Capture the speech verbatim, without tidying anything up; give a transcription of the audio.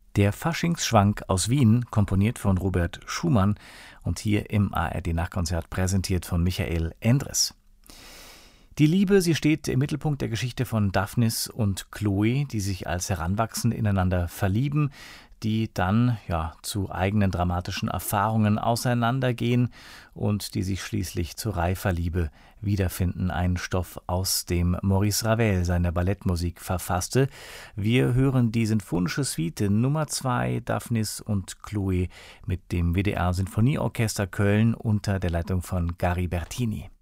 Der Faschingsschwank aus Wien, komponiert von Robert Schumann und hier im A R D-Nachtkonzert präsentiert von Michael Endres. Die Liebe, sie steht im Mittelpunkt der Geschichte von Daphnis und Chloe, die sich als Heranwachsende ineinander verlieben, die dann ja zu eigenen dramatischen Erfahrungen auseinandergehen und die sich schließlich zur Reiferliebe wiederfinden. Ein Stoff, aus dem Maurice Ravel seine Ballettmusik verfasste. Wir hören die Sinfonische Suite Nummer zwei, Daphnis und Chloe, mit dem W D R Sinfonieorchester Köln unter der Leitung von Gary Bertini.